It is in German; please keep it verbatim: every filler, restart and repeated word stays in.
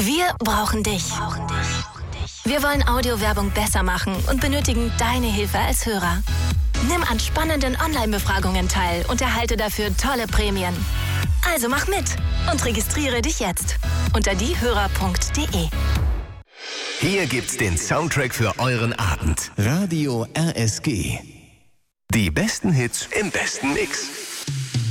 Wir brauchen dich. Wir wollen Audiowerbung besser machen und benötigen deine Hilfe als Hörer. Nimm an spannenden Online-Befragungen teil und erhalte dafür tolle Prämien. Also mach mit und registriere dich jetzt unter diehörer punkt de. Hier gibt's den Soundtrack für euren Abend. Radio R S G. Die besten Hits im besten Mix.